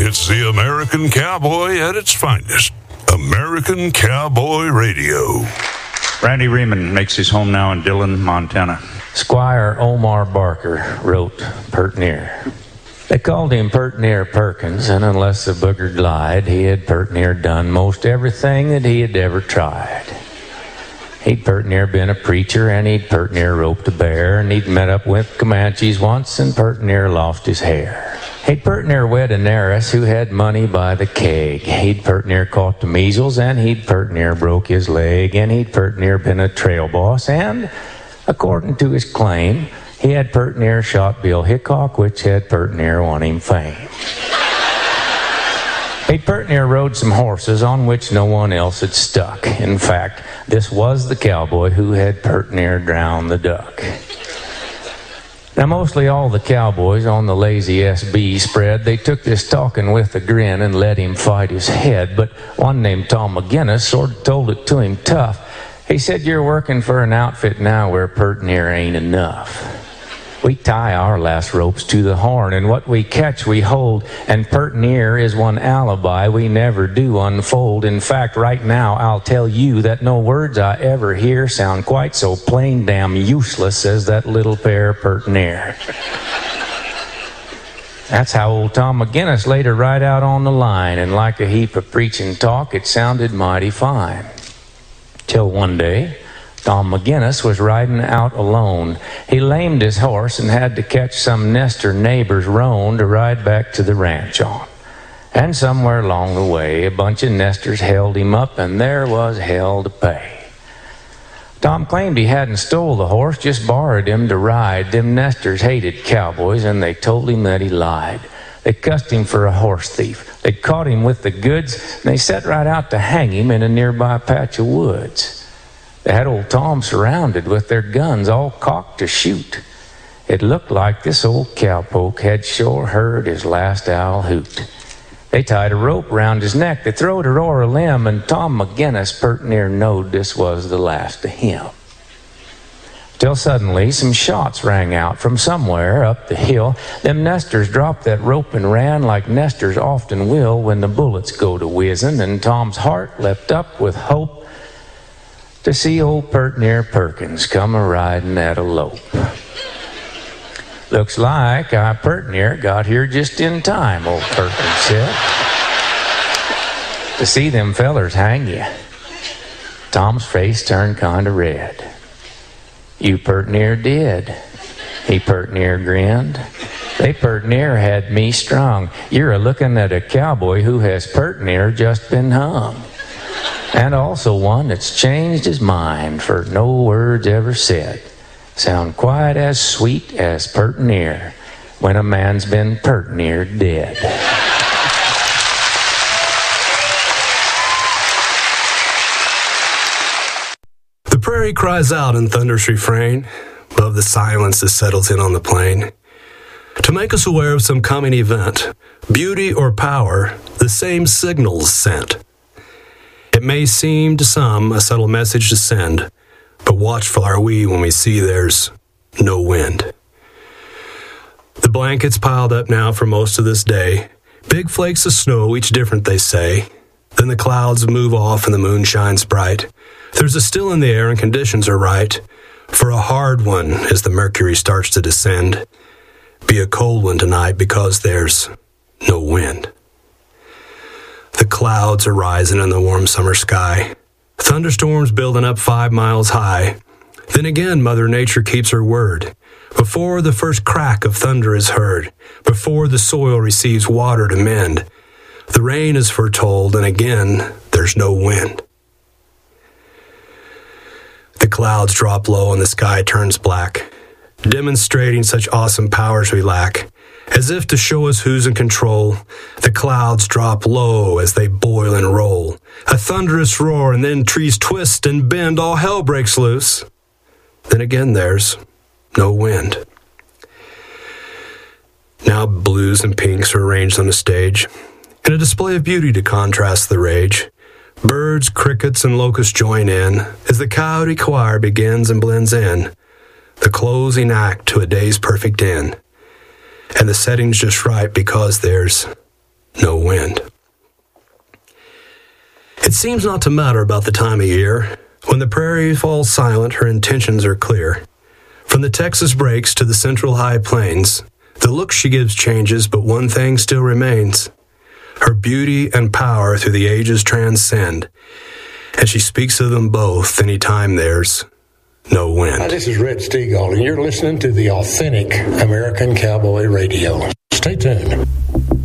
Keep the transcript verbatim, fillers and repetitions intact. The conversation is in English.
It's the American Cowboy at its finest. American Cowboy Radio. Randy Riemann makes his home now in Dillon, Montana. Squire Omar Barker wrote Pert Near. They called him Pert Near Perkins, and unless the booger lied, he had pert near done most everything that he had ever tried. He'd pert near been a preacher, and he'd pert near roped a bear, and he'd met up with Comanches once, and pert near lost his hair. He'd pert near wed an heiress who had money by the keg. He'd pert near caught the measles, and he'd pert near broke his leg, and he'd pert near been a trail boss, and, according to his claim, he had pert near shot Bill Hickok, which had pert near won him fame. He pert near rode some horses on which no one else had stuck. In fact, this was the cowboy who had pert near drowned the duck. Now, mostly all the cowboys on the lazy S B spread, they took this talking with a grin and let him fight his head. But one named Tom McGinnis sort of told it to him tough. He said, "You're working for an outfit now where pert near ain't enough. We tie our last ropes to the horn, and what we catch we hold, and pert near is one alibi we never do unfold. In fact, right now I'll tell you that no words I ever hear sound quite so plain damn useless as that little pair pert near." That's how old Tom McGinnis laid her right out on the line, and like a heap of preaching talk, it sounded mighty fine. Till one day, Tom McGinnis was riding out alone. He lamed his horse and had to catch some nester neighbor's roan to ride back to the ranch on. And somewhere along the way, a bunch of nesters held him up, and there was hell to pay. Tom claimed he hadn't stole the horse, just borrowed him to ride. Them nesters hated cowboys, and they told him that he lied. They cussed him for a horse thief. They caught him with the goods, and they set right out to hang him in a nearby patch of woods. They had old Tom surrounded with their guns all cocked to shoot. It looked like this old cowpoke had sure heard his last owl hoot. They tied a rope around his neck, they throwed her o'er a limb, and Tom McGinnis pert near knowed this was the last of him. Till suddenly some shots rang out from somewhere up the hill. Them nesters dropped that rope and ran like nesters often will when the bullets go to whizzing, and Tom's heart leapt up with hope to see old Pert Near Perkins come a-riding at a lope. "Looks like I pert near got here just in time," old Perkins said, "to see them fellers hang you." Tom's face turned kind of red. "You pert near did." He pert near grinned. "They pert near had me strung. You're a-looking at a cowboy who has pert near just been hung. And also one that's changed his mind, for no words ever said sound quite as sweet as pert near when a man's been pert near dead." The prairie cries out in thunderous refrain above the silence that settles in on the plain, to make us aware of some coming event. Beauty or power, the same signals sent. It may seem to some a subtle message to send, but watchful are we when we see there's no wind. The blankets piled up now for most of this day, big flakes of snow, each different they say. Then the clouds move off and the moon shines bright. There's a still in the air and conditions are right, for a hard one as the mercury starts to descend. Be a cold one tonight because there's no wind. The clouds are rising in the warm summer sky. Thunderstorms building up five miles high. Then again, Mother Nature keeps her word. Before the first crack of thunder is heard, before the soil receives water to mend, the rain is foretold, and again, there's no wind. The clouds drop low and the sky turns black, demonstrating such awesome powers we lack. As if to show us who's in control, the clouds drop low as they boil and roll. A thunderous roar, and then trees twist and bend, all hell breaks loose. Then again there's no wind. Now blues and pinks are arranged on the stage, in a display of beauty to contrast the rage. Birds, crickets, and locusts join in, as the coyote choir begins and blends in, the closing act to a day's perfect end. And the setting's just right because there's no wind. It seems not to matter about the time of year. When the prairie falls silent, her intentions are clear. From the Texas breaks to the central high plains, the look she gives changes, but one thing still remains. Her beauty and power through the ages transcend, and she speaks of them both anytime there's no wind. Hi, this is Red Stegall, and you're listening to the authentic American Cowboy Radio. Stay tuned.